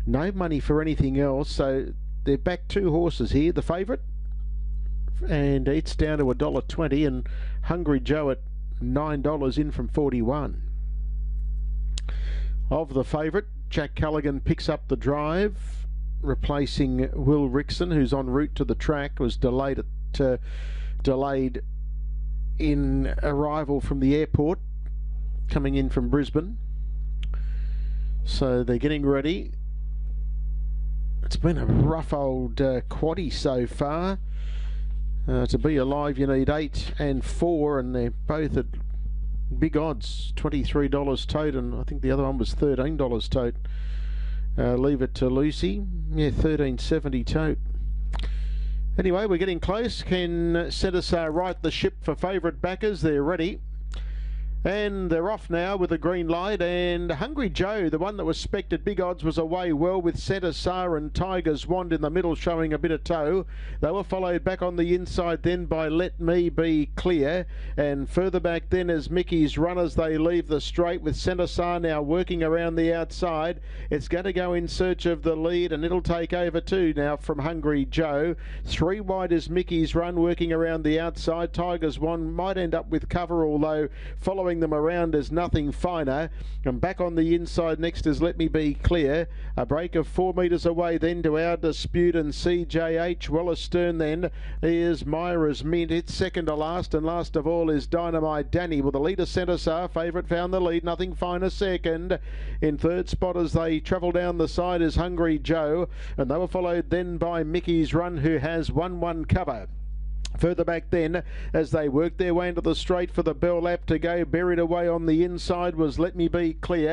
No money for anything else, so they're back 2 horses here. The favourite, and it's down to $1.20, and Hungry Joe at $9 in from 41. Of the favourite, Jack Callaghan picks up the drive, replacing Will Rickson, who's en route to the track, was delayed in arrival from the airport, coming in from Brisbane. So they're getting ready. It's been a rough old quaddie so far. To be alive, you need 8 and 4, and they're both at big odds. $23 tote, and I think the other one was $13 tote. Leave it to Lucy. Yeah, $13.70 tote. Anyway, we're getting close. Can Cedasar right the ship for favourite backers? They're ready. And they're off now with a green light, and Hungry Joe, the one that was spec'd at big odds, was away well with Cedasar and Tiger's Wand in the middle showing a bit of toe. They were followed back on the inside then by Let Me Be Clear, and further back then as Mickey's Runners. They leave the straight with Cedasar now working around the outside. It's going to go in search of the lead, and it'll take over too now from Hungry Joe. 3 wide is Mickey's Run working around the outside. Tiger's Wand might end up with cover, although following them around is Nothing Finer, and back on the inside next is Let Me Be Clear. A break of 4 metres away then to Our Dispute and CJH. Well astern then is Myra's Mint. It's second to last, and last of all is Dynamite Danny. Well, the leader Cedasar, favourite, found the lead. Nothing Finer second. In third spot as they travel down the side is Hungry Joe, and they were followed then by Mickey's Run, who has 1-1 cover. Further back then, as they worked their way into the straight for the bell lap to go, buried away on the inside was Let Me Be Clear.